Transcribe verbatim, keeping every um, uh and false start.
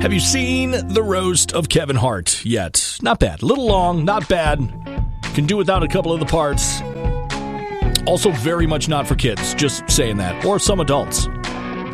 Have you seen the roast of Kevin Hart yet? Not bad. A little long, not bad. Can do without a couple of the parts. Also very much not for kids, just saying that. Or some adults.